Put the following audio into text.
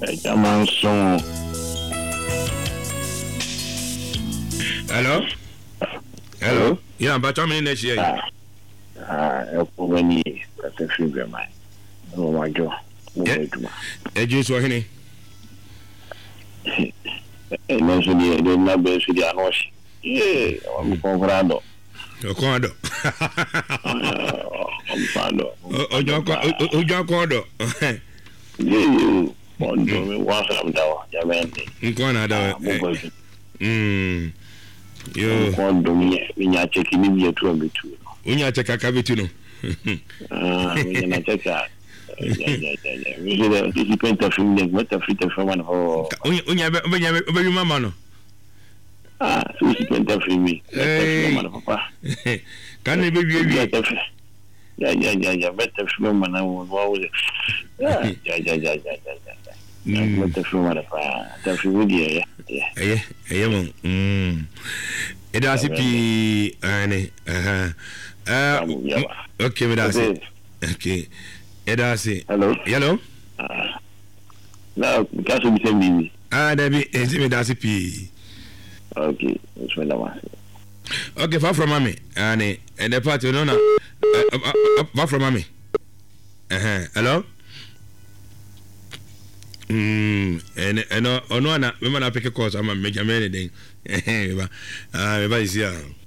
Jaman song. Hello. Yeah, but how many next year? When you that's a figure, man. Oh my God. Just what any? And also the number to the Anosh. Yeah, I'm Conrado. Okondo. Okondo. You want to watch them down, Yamandi. You want to me, I check in your 22. When you check a cabituno. When I check that. You paint a film, what a fit of one or when you have mamma. Ah, so you paint a film. Can you be yeah, better film when I was always. Yeah. Better film at a film, yeah. It does be Annie. Okay, with us. Okay, it does it. Hello. No, because we send me. Debbie, is it does it? Okay, it's when I was. Okay, far from mommy, Annie, and the party, no, far from mommy. Hello? And no, no, no, women are picking calls. I'm a major man. Everybody's here.